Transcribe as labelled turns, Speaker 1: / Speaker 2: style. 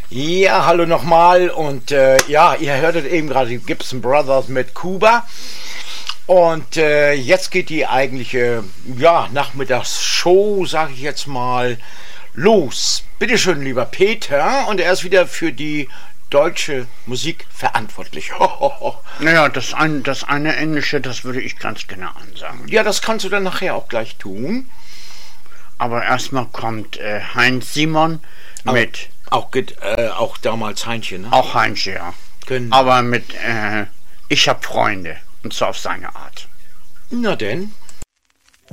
Speaker 1: Ja, hallo nochmal und ja, ihr hörtet eben gerade die Gibson Brothers mit Kuba und jetzt geht die eigentliche, ja, Nachmittagsshow, sage ich jetzt mal, los. Bitte schön, lieber Peter, und er ist wieder für die deutsche Musik verantwortlich.
Speaker 2: Naja, das eine Englische, das würde ich ganz genau ansagen.
Speaker 1: Ja, das kannst du dann nachher auch gleich tun.
Speaker 2: Aber erstmal kommt Heinz Simon mit...
Speaker 1: Auch damals Heinchen, ne?
Speaker 2: Auch Heinz, ja.
Speaker 1: Genau.
Speaker 2: Aber mit Ich hab Freunde. Und zwar auf seine Art.
Speaker 1: Na denn.